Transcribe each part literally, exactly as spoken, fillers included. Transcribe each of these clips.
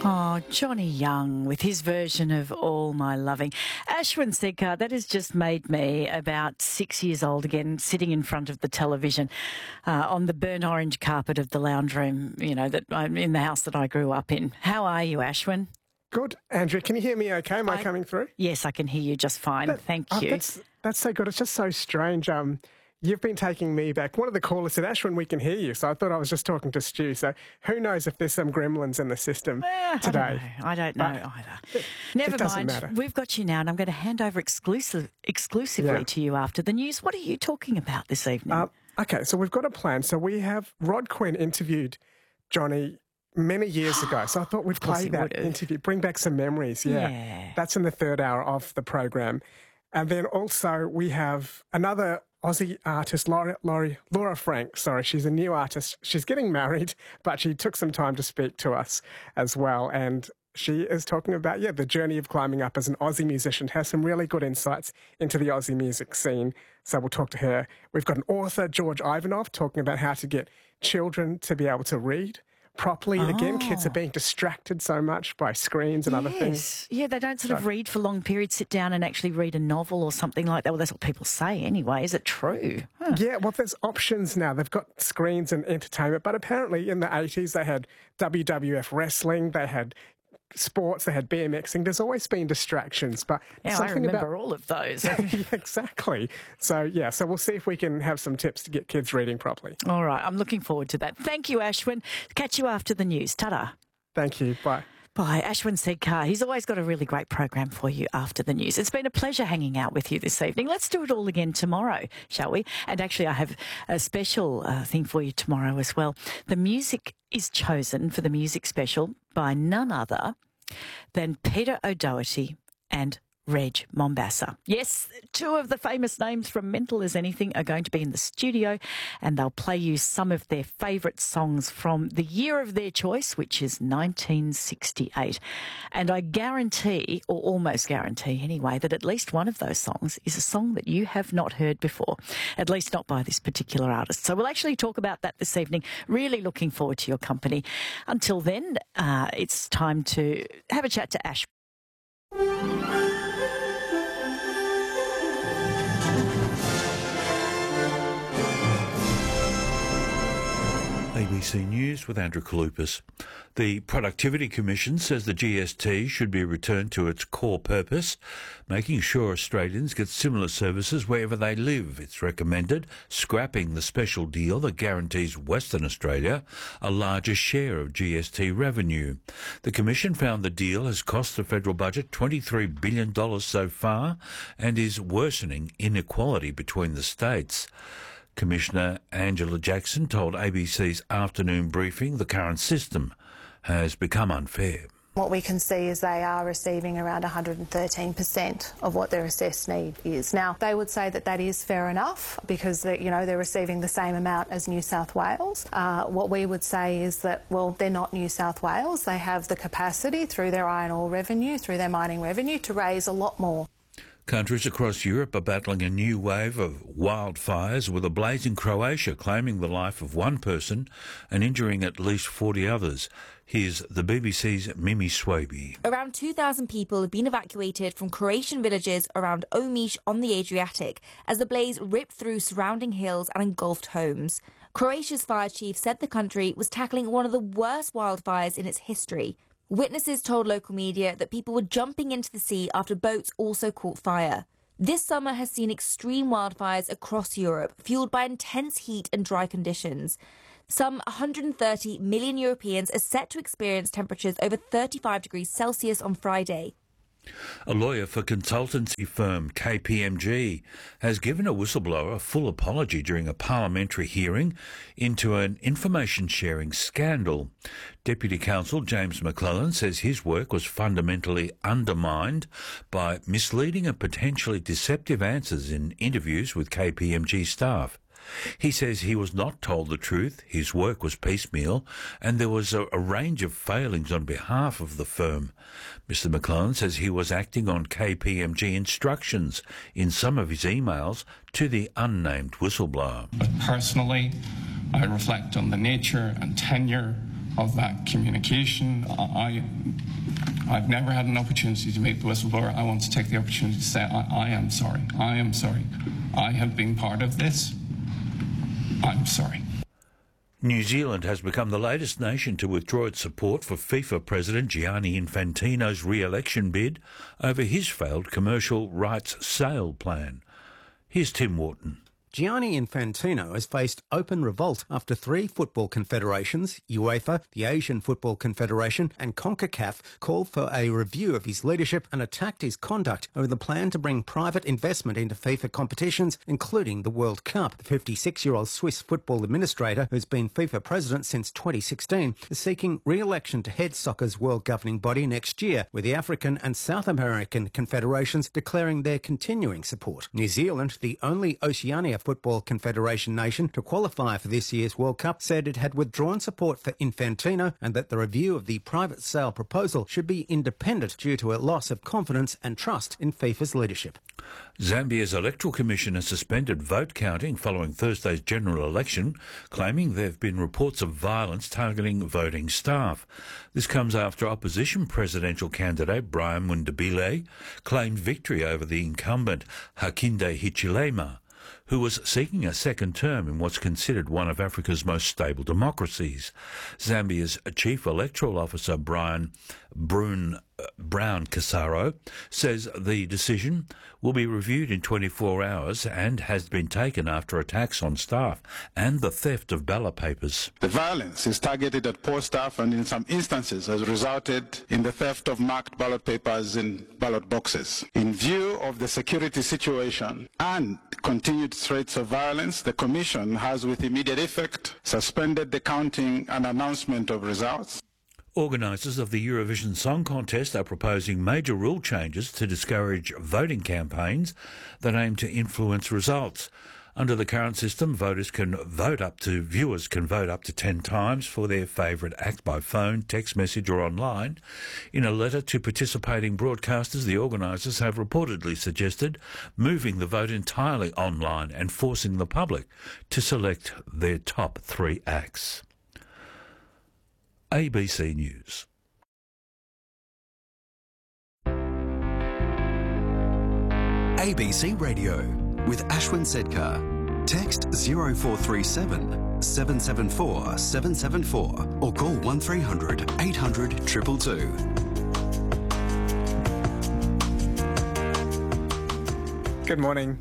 Oh, Johnny Young with his version of All My Loving. Ashwin Sedkar, that has just made me about six years old again, sitting in front of the television uh, on the burnt orange carpet of the lounge room, you know, that I'm in the house that I grew up in. How are you, Ashwin? Good. Andrea, can you hear me okay? Am I, I coming through? Yes, I can hear you just fine. That, Thank oh, you. That's, that's so good. It's just so strange. Um, You've been taking me back. One of the callers said, Ashwin, we can hear you. So I thought I was just talking to Stu. So who knows if there's some gremlins in the system eh, today. I don't know, I don't know either. It, Never it doesn't mind. Matter. We've got you now, and I'm going to hand over exclusive, exclusively yeah. to you after the news. What are you talking about this evening? Uh, okay, so we've got a plan. So we have Rod Quinn interviewed Johnny many years ago. So I thought we'd play that interview, bring back some memories. Yeah. yeah. That's in the third hour of the program. And then also we have another Aussie artist, Laura, Laura, Laura Frank, sorry, she's a new artist. She's getting married, but she took some time to speak to us as well. And she is talking about, yeah, the journey of climbing up as an Aussie musician, has some really good insights into the Aussie music scene. So we'll talk to her. We've got an author, George Ivanov, talking about how to get children to be able to read properly. Oh. Again, kids are being distracted so much by screens and yes. other things. Yeah, they don't sort so. of read for long periods, sit down and actually read a novel or something like that. Well, that's what people say anyway. Is it true? Huh. Yeah, well, there's options now. They've got screens and entertainment, but apparently in the eighties they had W W F wrestling, they had sports, they had BMXing. There's always been distractions, but yeah, something I remember about... all of those. yeah, exactly. So, yeah, so we'll see if we can have some tips to get kids reading properly. All right, I'm looking forward to that. Thank you, Ashwin. Catch you after the news. Ta-da. Thank you. Bye. Bye. Ashwin Sedkar. He's always got a really great program for you after the news. It's been a pleasure hanging out with you this evening. Let's do it all again tomorrow, shall we? And actually, I have a special uh, thing for you tomorrow as well. The music is chosen for the music special by none other than Peter O'Doherty and Reg Mombassa. Yes, two of the famous names from Mental as Anything are going to be in the studio, and they'll play you some of their favourite songs from the year of their choice, which is nineteen sixty-eight. And I guarantee, or almost guarantee anyway, that at least one of those songs is a song that you have not heard before, at least not by this particular artist. So we'll actually talk about that this evening. Really looking forward to your company. Until then, uh, it's time to have a chat to Ash. A B C News with Andrew Kalupas. The Productivity Commission says the G S T should be returned to its core purpose, making sure Australians get similar services wherever they live. It's recommended scrapping the special deal that guarantees Western Australia a larger share of G S T revenue. The Commission found the deal has cost the federal budget twenty-three billion dollars so far and is worsening inequality between the states. Commissioner Angela Jackson told A B C's afternoon briefing the current system has become unfair. What we can see is they are receiving around one hundred thirteen percent of what their assessed need is. Now, they would say that that is fair enough because they, you know, they're receiving the same amount as New South Wales. Uh, what we would say is that, well, they're not New South Wales. They have the capacity through their iron ore revenue, through their mining revenue, to raise a lot more. Countries across Europe are battling a new wave of wildfires, with a blaze in Croatia claiming the life of one person and injuring at least forty others. Here's the B B C's Mimi Swaby. Around two thousand people have been evacuated from Croatian villages around Omiš on the Adriatic as the blaze ripped through surrounding hills and engulfed homes. Croatia's fire chief said the country was tackling one of the worst wildfires in its history. Witnesses told local media that people were jumping into the sea after boats also caught fire. This summer has seen extreme wildfires across Europe, fueled by intense heat and dry conditions. Some one hundred thirty million Europeans are set to experience temperatures over thirty-five degrees Celsius on Friday. A lawyer for consultancy firm K P M G has given a whistleblower a full apology during a parliamentary hearing into an information sharing scandal. Deputy Counsel James McClellan says his work was fundamentally undermined by misleading and potentially deceptive answers in interviews with K P M G staff. He says he was not told the truth, his work was piecemeal, and there was a, a range of failings on behalf of the firm. Mister McClellan says he was acting on K P M G instructions in some of his emails to the unnamed whistleblower. But personally, I reflect on the nature and tenure of that communication. I, I've never had an opportunity to meet the whistleblower. I want to take the opportunity to say I, I am sorry. I am sorry. I have been part of this. I'm sorry. New Zealand has become the latest nation to withdraw its support for FIFA President Gianni Infantino's re-election bid over his failed commercial rights sale plan. Here's Tim Wharton. Gianni Infantino has faced open revolt after three football confederations, UEFA, the Asian Football Confederation and CONCACAF, called for a review of his leadership and attacked his conduct over the plan to bring private investment into FIFA competitions, including the World Cup. The fifty-six-year-old Swiss football administrator, who's been FIFA president since twenty sixteen, is seeking re-election to head soccer's world governing body next year, with the African and South American confederations declaring their continuing support. New Zealand, the only Oceania Football Confederation nation to qualify for this year's World Cup, said it had withdrawn support for Infantino and that the review of the private sale proposal should be independent due to a loss of confidence and trust in FIFA's leadership. Zambia's Electoral Commission has suspended vote counting following Thursday's general election, claiming there have been reports of violence targeting voting staff. This comes after opposition presidential candidate Brian Mundabile claimed victory over the incumbent Hakainde Hichilema, who was seeking a second term in what's considered one of Africa's most stable democracies. Zambia's Chief Electoral Officer Brian Brun, uh, Brown Casaro says the decision will be reviewed in twenty-four hours and has been taken after attacks on staff and the theft of ballot papers. The violence is targeted at poor staff and in some instances has resulted in the theft of marked ballot papers in ballot boxes. In view of the security situation and continued threats of violence, the Commission has with immediate effect suspended the counting and announcement of results. Organisers of the Eurovision Song Contest are proposing major rule changes to discourage voting campaigns that aim to influence results. Under the current system, voters can vote up to, viewers can vote up to ten times for their favourite act by phone, text message or online. In a letter to participating broadcasters, the organisers have reportedly suggested moving the vote entirely online and forcing the public to select their top three acts. A B C News. A B C Radio with Ashwin Sedkar. Text zero four three seven, seven seven four, seven seven four or call one three hundred, eight hundred, two two two. Good morning.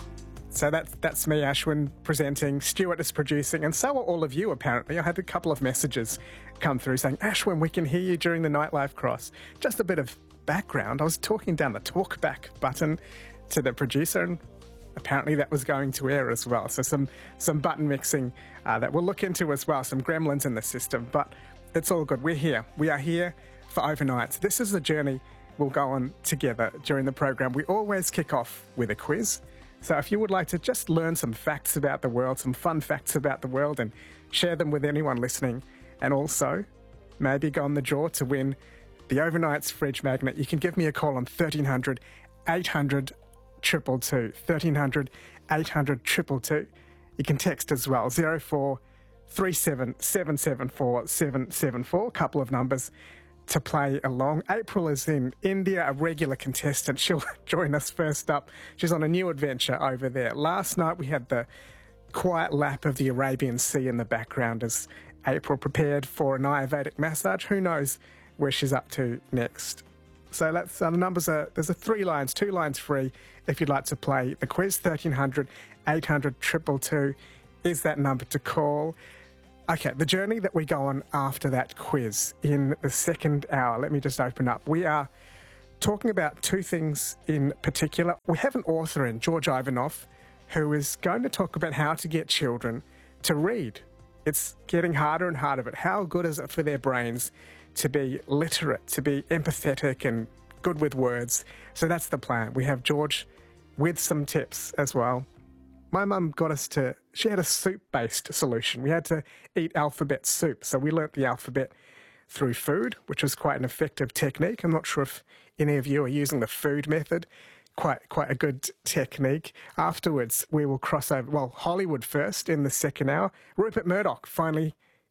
So that's, that's me, Ashwin, presenting. Stuart is producing, and so are all of you, apparently. I had a couple of messages come through saying, Ashwin, we can hear you during the Nightlife Cross. Just a bit of background. I was talking down the talkback button to the producer, and apparently that was going to air as well. So some, some button mixing uh, that we'll look into as well, some gremlins in the system. But it's all good. We're here. We are here for overnights. This is the journey we'll go on together during the program. We always kick off with a quiz. So if you would like to just learn some facts about the world, some fun facts about the world, and share them with anyone listening, and also maybe go on the draw to win the Overnights fridge magnet, you can give me a call on thirteen hundred, eight hundred, two two two, thirteen hundred, eight hundred, two two two. You can text as well, zero four three seven, seven seven four, seven seven four, a couple of numbers to play along. April is in India, a regular contestant. She'll join us first up. She's on a new adventure over there. Last night we had the quiet lap of the Arabian Sea in the background as April prepared for an Ayurvedic massage. Who knows where she's up to next? So that's uh, the numbers are, there's a three lines, two lines free if you'd like to play the quiz. thirteen hundred, eight hundred, two two two is that number to call. Okay, the journey that we go on after that quiz in the second hour, let me just open up. We are talking about two things in particular. We have an author in, George Ivanov, who is going to talk about how to get children to read. It's getting harder and harder, but how good is it for their brains to be literate, to be empathetic and good with words? So that's the plan. We have George with some tips as well. My mum got us to, she had a soup-based solution. We had to eat alphabet soup. So we learnt the alphabet through food, which was quite an effective technique. I'm not sure if any of you are using the food method. Quite quite a good technique. Afterwards, we will cross over, well, Hollywood first in the second hour. Rupert Murdoch finally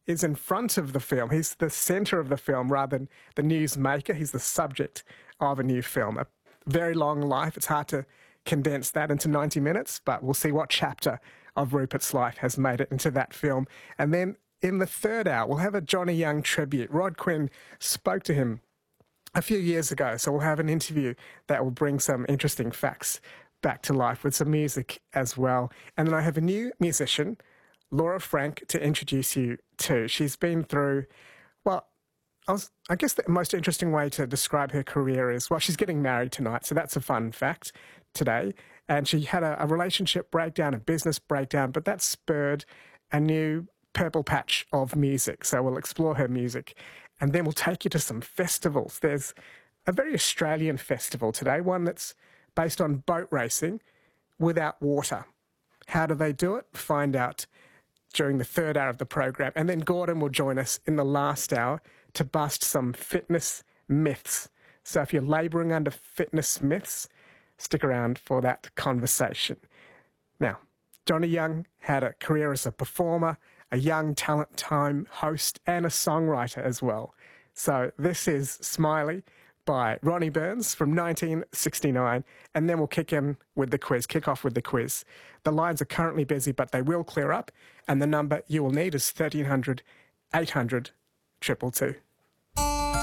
is in front of the film. He's the centre of the film rather than the news maker. He's the subject of a new film. A very long life. It's hard to condense that into ninety minutes, but we'll see what chapter of Rupert's life has made it into that film. And then in the third hour, we'll have a Johnny Young tribute. Rod Quinn spoke to him a few years ago, so we'll have an interview that will bring some interesting facts back to life with some music as well. And then I have a new musician, Laura Frank, to introduce you to. She's been through, well, I, was, I guess the most interesting way to describe her career is, well, she's getting married tonight, so that's a fun fact today. And she had a, a relationship breakdown, a business breakdown, but that spurred a new purple patch of music. So we'll explore her music. And then we'll take you to some festivals. There's a very Australian festival today, one that's based on boat racing without water. How do they do it? Find out during the third hour of the program. And then Gordon will join us in the last hour to bust some fitness myths. So if you're labouring under fitness myths, stick around for that conversation. Now, Johnny Young had a career as a performer, a Young Talent Time host, and a songwriter as well. So this is Smiley by Ronnie Burns from nineteen sixty-nine, and then we'll kick in with the quiz, kick off with the quiz. The lines are currently busy, but they will clear up, and the number you will need is thirteen hundred, eight hundred, two two two.